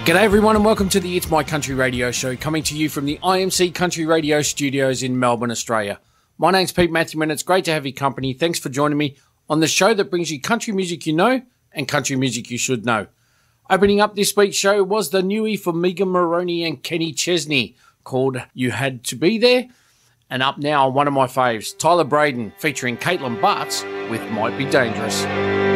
G'day everyone and welcome to the It's My Country Radio Show, coming to you from the IMC Country Radio Studios in Melbourne, Australia. My name's Pete Matthew and it's great to have your company. Thanks for joining me on the show that brings you country music you know and country music you should know. Opening up this week's show was the newie for Megan Moroney and Kenny Chesney called You Had to Be There. And up now, one of my faves, Tyler Braden featuring Caitlin Butts with Might Be Dangerous.